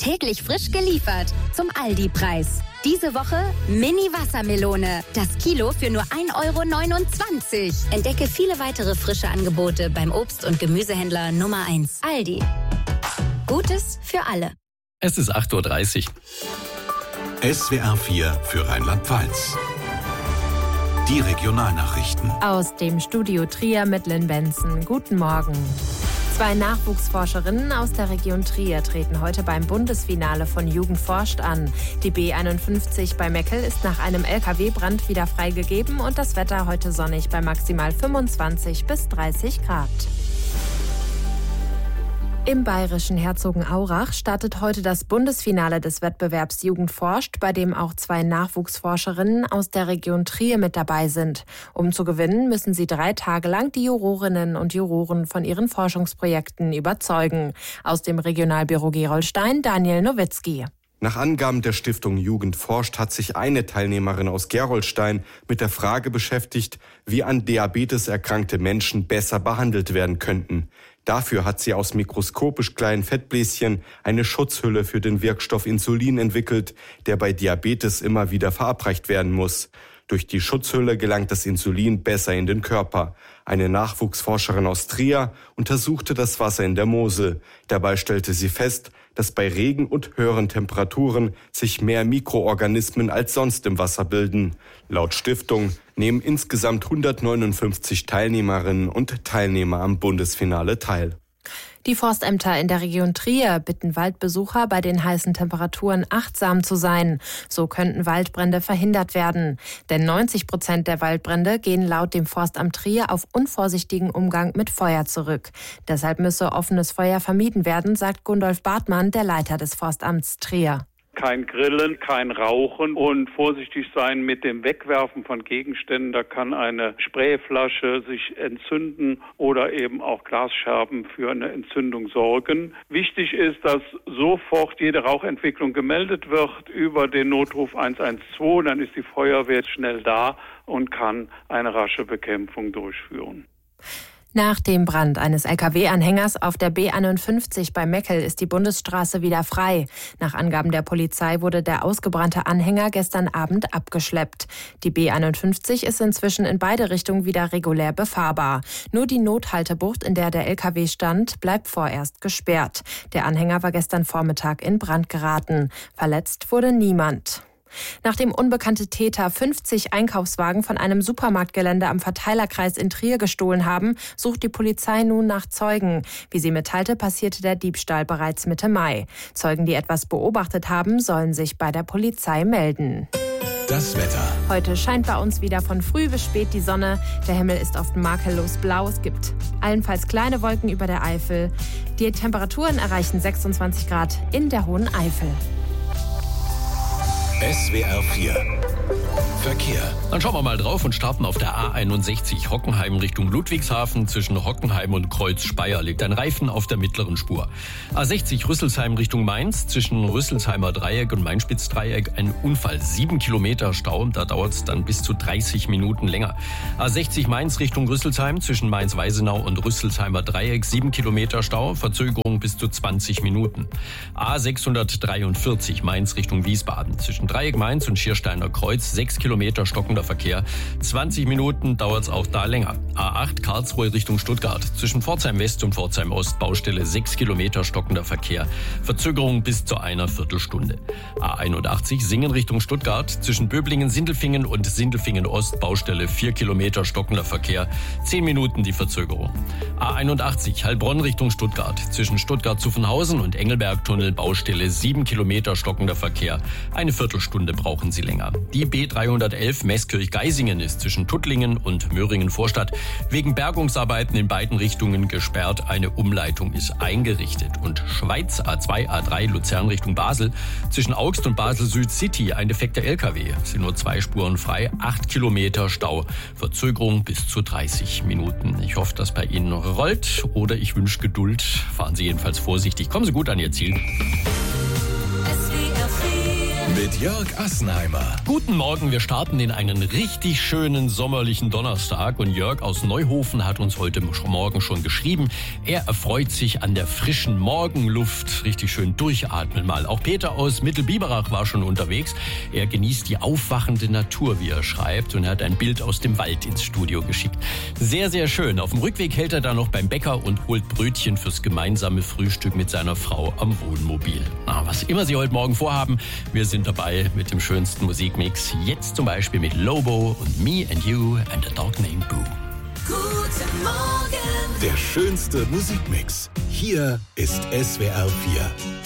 täglich frisch geliefert. Zum Aldi-Preis. Diese Woche Mini-Wassermelone. Das Kilo für nur 1,29 €. Entdecke viele weitere frische Angebote beim Obst- und Gemüsehändler Nummer 1. Aldi. Gutes für alle. Es ist 8:30 Uhr. SWR 4 für Rheinland-Pfalz. Die Regionalnachrichten. Aus dem Studio Trier mit Lynn Benson. Guten Morgen. 2 Nachwuchsforscherinnen aus der Region Trier treten heute beim Bundesfinale von Jugend forscht an. Die B51 bei Meckel ist nach einem LKW-Brand wieder freigegeben und das Wetter heute sonnig bei maximal 25 bis 30 Grad. Im bayerischen Herzogenaurach startet heute das Bundesfinale des Wettbewerbs Jugend forscht, bei dem auch 2 Nachwuchsforscherinnen aus der Region Trier mit dabei sind. Um zu gewinnen, müssen sie 3 Tage lang die Jurorinnen und Juroren von ihren Forschungsprojekten überzeugen. Aus dem Regionalbüro Gerolstein, Daniel Nowitzki. Nach Angaben der Stiftung Jugend forscht hat sich eine Teilnehmerin aus Gerolstein mit der Frage beschäftigt, wie an Diabetes erkrankte Menschen besser behandelt werden könnten. Dafür hat sie aus mikroskopisch kleinen Fettbläschen eine Schutzhülle für den Wirkstoff Insulin entwickelt, der bei Diabetes immer wieder verabreicht werden muss. Durch die Schutzhülle gelangt das Insulin besser in den Körper. Eine Nachwuchsforscherin aus Trier untersuchte das Wasser in der Mosel. Dabei stellte sie fest, dass bei Regen und höheren Temperaturen sich mehr Mikroorganismen als sonst im Wasser bilden. Laut Stiftung nehmen insgesamt 159 Teilnehmerinnen und Teilnehmer am Bundesfinale teil. Die Forstämter in der Region Trier bitten Waldbesucher, bei den heißen Temperaturen achtsam zu sein. So könnten Waldbrände verhindert werden. Denn 90% der Waldbrände gehen laut dem Forstamt Trier auf unvorsichtigen Umgang mit Feuer zurück. Deshalb müsse offenes Feuer vermieden werden, sagt Gundolf Bartmann, der Leiter des Forstamts Trier. Kein Grillen, kein Rauchen und vorsichtig sein mit dem Wegwerfen von Gegenständen. Da kann eine Sprayflasche sich entzünden oder eben auch Glasscherben für eine Entzündung sorgen. Wichtig ist, dass sofort jede Rauchentwicklung gemeldet wird über den Notruf 112. Dann ist die Feuerwehr schnell da und kann eine rasche Bekämpfung durchführen. Nach dem Brand eines Lkw-Anhängers auf der B51 bei Meckel ist die Bundesstraße wieder frei. Nach Angaben der Polizei wurde der ausgebrannte Anhänger gestern Abend abgeschleppt. Die B51 ist inzwischen in beide Richtungen wieder regulär befahrbar. Nur die Nothaltebucht, in der der Lkw stand, bleibt vorerst gesperrt. Der Anhänger war gestern Vormittag in Brand geraten. Verletzt wurde niemand. Nachdem unbekannte Täter 50 Einkaufswagen von einem Supermarktgelände am Verteilerkreis in Trier gestohlen haben, sucht die Polizei nun nach Zeugen. Wie sie mitteilte, passierte der Diebstahl bereits Mitte Mai. Zeugen, die etwas beobachtet haben, sollen sich bei der Polizei melden. Das Wetter. Heute scheint bei uns wieder von früh bis spät die Sonne. Der Himmel ist oft makellos blau. Es gibt allenfalls kleine Wolken über der Eifel. Die Temperaturen erreichen 26 Grad in der Hohen Eifel. SWR 4 Verkehr. Dann schauen wir mal drauf und starten auf der A61 Hockenheim Richtung Ludwigshafen. Zwischen Hockenheim und Kreuz Speyer liegt ein Reifen auf der mittleren Spur. A60 Rüsselsheim Richtung Mainz. Zwischen Rüsselsheimer Dreieck und Mainspitz-Dreieck ein Unfall. 7 Kilometer Stau. Da dauert es dann bis zu 30 Minuten länger. A60 Mainz Richtung Rüsselsheim. Zwischen Mainz-Weisenau und Rüsselsheimer Dreieck 7 Kilometer Stau. Verzögerung bis zu 20 Minuten. A643 Mainz Richtung Wiesbaden. Zwischen Dreieck Mainz und Schiersteiner Kreuz 6 Kilometer stockender Verkehr. 20 Minuten dauert es auch da länger. A8 Karlsruhe Richtung Stuttgart. Zwischen Pforzheim West und Pforzheim Ost Baustelle 6 Kilometer stockender Verkehr. Verzögerung bis zu einer Viertelstunde. A81 Singen Richtung Stuttgart. Zwischen Böblingen-Sindelfingen und Sindelfingen Ost Baustelle 4 Kilometer stockender Verkehr. 10 Minuten die Verzögerung. A81 Heilbronn Richtung Stuttgart. Zwischen Stuttgart-Zuffenhausen und Engelberg-Tunnel Baustelle 7 Kilometer stockender Verkehr. Eine Viertelstunde brauchen Sie länger. Die B311 Meßkirch-Geisingen ist zwischen Tuttlingen und Möhringen-Vorstadt wegen Bergungsarbeiten in beiden Richtungen gesperrt. Eine Umleitung ist eingerichtet. Und Schweiz A2, A3 Luzern Richtung Basel. Zwischen Augst und Basel-Süd-City ein defekter LKW. Sind nur 2 Spuren frei, 8 Kilometer Stau. Verzögerung bis zu 30 Minuten. Ich hoffe, dass bei Ihnen noch rollt oder ich wünsche Geduld. Fahren Sie jedenfalls vorsichtig. Kommen Sie gut an Ihr Ziel. Mit mit Jörg Assenheimer. Guten Morgen, wir starten in einen richtig schönen sommerlichen Donnerstag und Jörg aus Neuhofen hat uns heute Morgen schon geschrieben, er erfreut sich an der frischen Morgenluft, richtig schön durchatmen mal. Auch Peter aus Mittelbiberach war schon unterwegs, er genießt die aufwachende Natur, wie er schreibt, und er hat ein Bild aus dem Wald ins Studio geschickt. Sehr, sehr schön. Auf dem Rückweg hält er dann noch beim Bäcker und holt Brötchen fürs gemeinsame Frühstück mit seiner Frau am Wohnmobil. Was immer Sie heute Morgen vorhaben, wir sind dabei mit dem schönsten Musikmix. Jetzt zum Beispiel mit Lobo und Me and You and a Dog Named Boo. Guten Morgen. Der schönste Musikmix. Hier ist SWR 4.